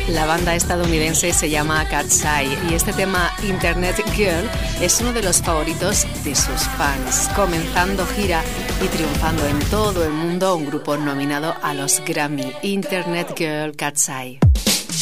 La banda estadounidense se llama Cat's Eye y este tema Internet Girl es uno de los favoritos de sus fans, comenzando gira y triunfando en todo el mundo, un grupo nominado a los Grammy, Internet Girl, Cat's Eye.